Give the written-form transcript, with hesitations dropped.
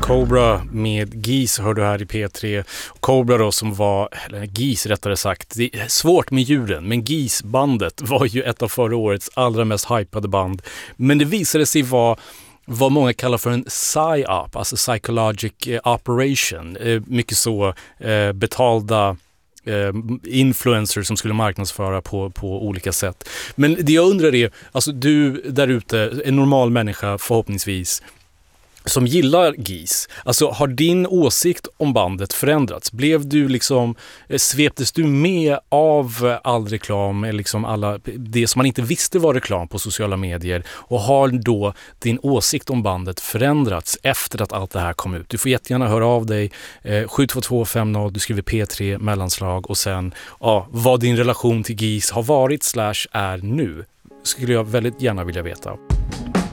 Cobra med Geese hör du här i P3. Cobra då som var, eller Geese rättare sagt, det är svårt med djuren, men Geese-bandet var ju ett av förra årets allra mest hypade band. Men det visade sig vara vad många kallar för en psy-op, alltså psychologic operation. Mycket så betalda influencers som skulle marknadsföra på olika sätt. Men det jag undrar är, alltså du där ute, en normal människa förhoppningsvis, som gillar Geese, alltså har din åsikt om bandet förändrats? Blev du liksom, sveptes du med av all reklam, liksom alla det som man inte visste var reklam på sociala medier, och har då din åsikt om bandet förändrats efter att allt det här kom ut? Du får jättegärna höra av dig, 72250, du skriver P3 mellanslag och sen vad din relation till Geese har varit / är nu, skulle jag väldigt gärna vilja veta.